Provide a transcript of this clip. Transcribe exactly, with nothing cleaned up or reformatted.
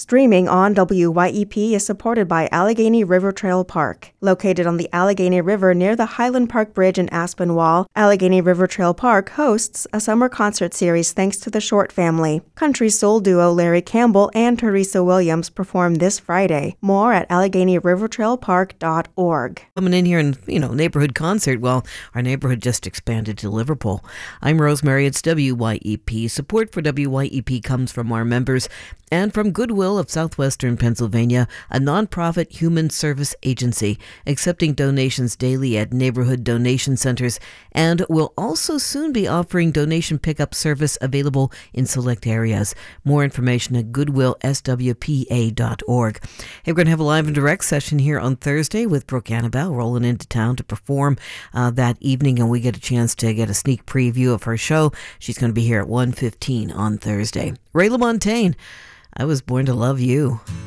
Streaming on W Y E P is supported by Allegheny River Trail Park. Located on the Allegheny River near the Highland Park Bridge in Aspinwall, Allegheny River Trail Park hosts a summer concert series thanks to the Short family. Country soul duo Larry Campbell and Teresa Williams perform this Friday. More at allegheny river trail park dot org. Coming in here and, you know, neighborhood concert. Well, our neighborhood just expanded to Liverpool. I'm Rosemary. It's W Y E P. Support for W Y E P comes from our members and from Goodwill of Southwestern Pennsylvania, a nonprofit human service agency accepting donations daily at neighborhood donation centers, and will also soon be offering donation pickup service available in select areas. More information at goodwill s w p a dot org. Hey, we're going to have a live and direct session here on Thursday with Brooke Annabelle rolling into town to perform uh, that evening, and we get a chance to get a sneak preview of her show. She's going to be here at one fifteen on Thursday. Ray LaMontagne, I Was Born to Love You.